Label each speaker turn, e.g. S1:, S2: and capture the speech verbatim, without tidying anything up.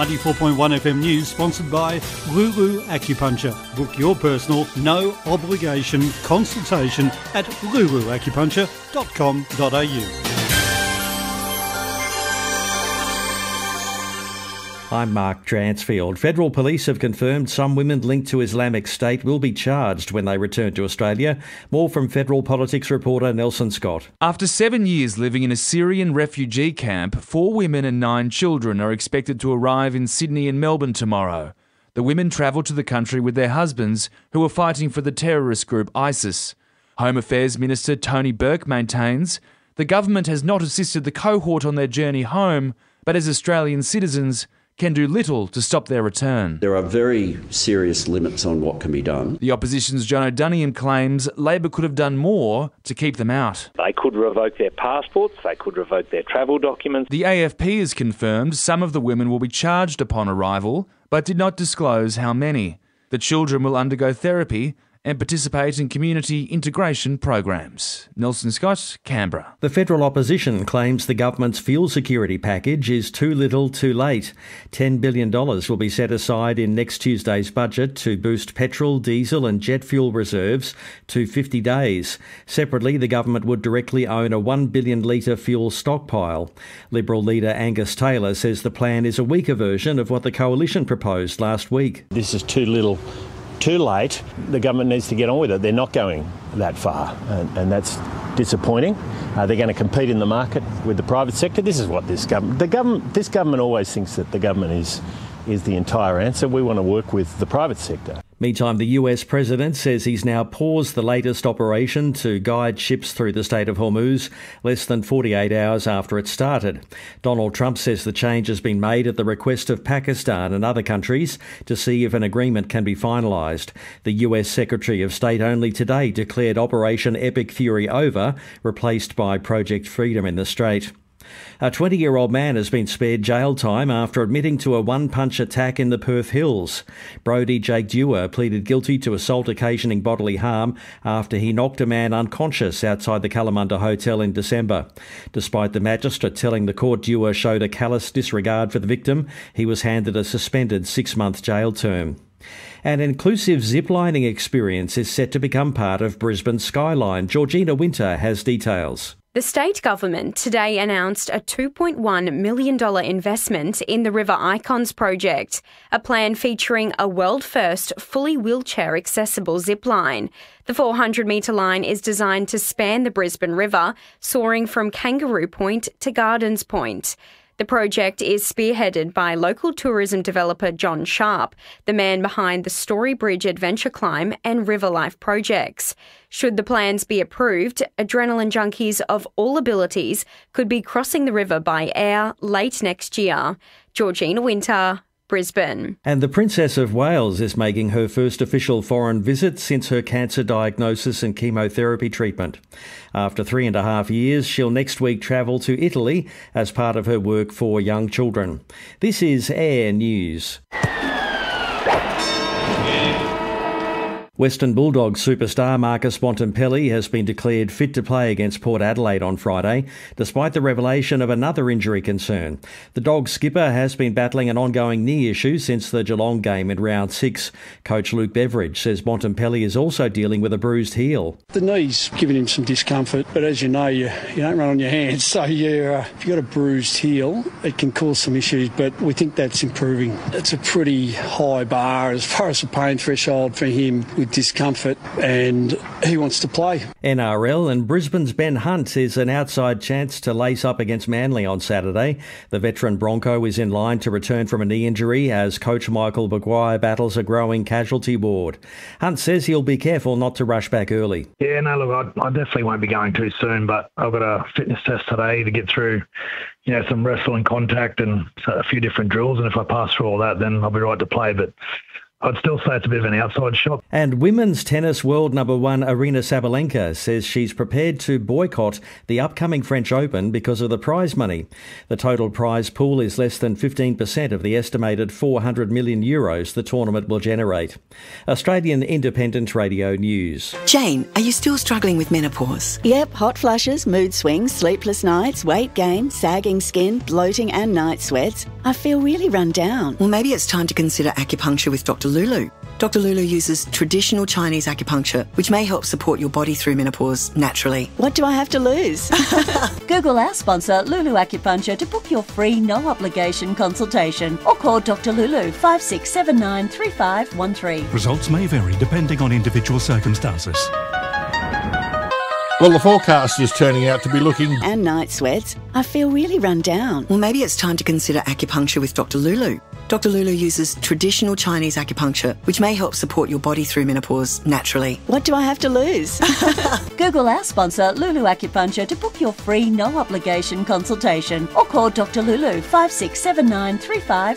S1: ninety-four point one F M News, sponsored by Lulu Acupuncture. Book your personal, no obligation consultation at lulu acupuncture dot com dot a u.
S2: I'm Mark Dransfield. Federal Police have confirmed some women linked to Islamic State will be charged when they return to Australia. More from Federal Politics reporter Nelson Scott.
S3: After seven years living in a Syrian refugee camp, four women and nine children are expected to arrive in Sydney and Melbourne tomorrow. The women travelled to the country with their husbands, who are fighting for the terrorist group ISIS. Home Affairs Minister Tony Burke maintains the government has not assisted the cohort on their journey home, but as Australian citizens can do little to stop their return.
S4: There are very serious limits on what can be done.
S3: The opposition's John O'Donian claims Labor could have done more to keep them out.
S5: They could revoke their passports, they could revoke their travel documents.
S3: The A F P has confirmed some of the women will be charged upon arrival, but did not disclose how many. The children will undergo therapy and participate in community integration programs. Nelson Scott, Canberra.
S2: The federal opposition claims the government's fuel security package is too little too late. ten billion dollars will be set aside in next Tuesday's budget to boost petrol, diesel and jet fuel reserves to fifty days. Separately, the government would directly own a one billion litre fuel stockpile. Liberal leader Angus Taylor says the plan is a weaker version of what the coalition proposed last week.
S6: This is too little too late. The government needs to get on with it. They're not going that far, and, and that's disappointing. Uh, they're going to compete in the market with the private sector. This is what this government, the government, this government always thinks that the government is is the entire answer. We want to work with the private sector.
S2: Meantime, the U S president says he's now paused the latest operation to guide ships through the Strait of Hormuz less than forty-eight hours after it started. Donald Trump says the change has been made at the request of Pakistan and other countries to see if an agreement can be finalised. The U S Secretary of State only today declared Operation Epic Fury over, replaced by Project Freedom in the Strait. A twenty-year-old man has been spared jail time after admitting to a one-punch attack in the Perth Hills. Brodie Jake Dewar pleaded guilty to assault occasioning bodily harm after he knocked a man unconscious outside the Kalamunda Hotel in December. Despite the magistrate telling the court Dewar showed a callous disregard for the victim, he was handed a suspended six-month jail term. An inclusive ziplining experience is set to become part of Brisbane's skyline. Georgina Winter has details.
S7: The state government today announced a two point one million dollars investment in the River Icons project, a plan featuring a world-first fully wheelchair-accessible zipline. The four hundred metre line is designed to span the Brisbane River, soaring from Kangaroo Point to Gardens Point. The project is spearheaded by local tourism developer John Sharp, the man behind the Story Bridge Adventure Climb and River Life projects. Should the plans be approved, adrenaline junkies of all abilities could be crossing the river by air late next year. Georgina Winter, Brisbane.
S2: And the Princess of Wales is making her first official foreign visit since her cancer diagnosis and chemotherapy treatment. After three and a half years, she'll next week travel to Italy as part of her work for young children. This is Air News. Western Bulldogs superstar Marcus Bontempelli has been declared fit to play against Port Adelaide on Friday, despite the revelation of another injury concern. The Dogs skipper has been battling an ongoing knee issue since the Geelong game in round six. Coach Luke Beveridge says Bontempelli is also dealing with a bruised heel.
S8: The knee's giving him some discomfort, but as you know, you, you don't run on your hands, so you, uh, if you've got a bruised heel, it can cause some issues, but we think that's improving. It's a pretty high bar as far as the pain threshold for him with discomfort, and he wants to play.
S2: N R L and Brisbane's Ben Hunt is an outside chance to lace up against Manly on Saturday. The veteran Bronco is in line to return from a knee injury as coach Michael Maguire battles a growing casualty ward. Hunt says he'll be careful not to rush back early.
S9: Yeah, no, look, I, I definitely won't be going too soon, but I've got a fitness test today to get through, you know, some wrestling contact and a few different drills, and if I pass through all that, then I'll be right to play. But I'd still say it's a bit of an outside shop.
S2: And women's tennis world number one Aryna Sabalenka says she's prepared to boycott the upcoming French Open because of the prize money. The total prize pool is less than fifteen percent of the estimated four hundred million euros the tournament will generate. Australian Independent Radio News.
S10: Jane, are you still struggling with menopause?
S11: Yep, hot flushes, mood swings, sleepless nights, weight gain, sagging skin, bloating and night sweats. I feel really run down.
S10: Well, maybe it's time to consider acupuncture with Doctor Lulu. Doctor Lulu uses traditional Chinese acupuncture, which may help support your body through menopause naturally.
S11: What do I have to lose?
S12: Google our sponsor, Lulu Acupuncture, to book your free, no-obligation consultation or call Doctor Lulu five six seven nine three five one three.
S13: Results may vary depending on individual circumstances.
S14: Well, the forecast is turning out to be looking...
S11: And night sweats. I feel really run down.
S10: Well, maybe it's time to consider acupuncture with Doctor Lulu. Doctor Lulu uses traditional Chinese acupuncture, which may help support your body through menopause naturally.
S11: What do I have to lose?
S12: Google our sponsor, Lulu Acupuncture, to book your free, no-obligation consultation or call Doctor Lulu five six seven nine three five